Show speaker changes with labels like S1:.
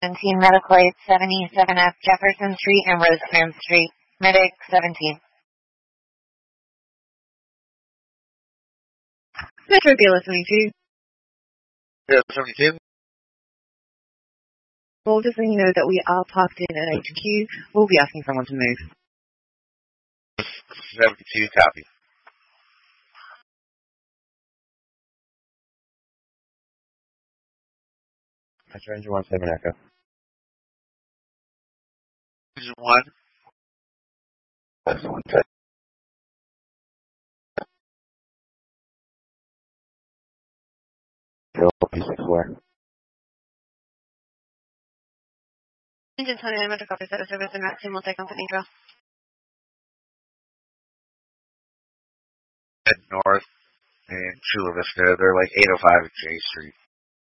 S1: 17, Medical Aid 77F Jefferson Street and Rosecrans Street. Medic 17. Metro Gala 22.
S2: Yeah, 72.
S1: Well, just letting you know that we are parked in at HQ. We'll be asking someone to move.
S2: 72, copy.
S3: Metro Engine 17 Echo.
S2: Engine 1.
S3: That's 1 check. Hill, P6 where?
S1: Engine 29, Metro Copy, set a service and Maxim will take company draw.
S2: Head north in Chula Vista. They're like 805 at J Street.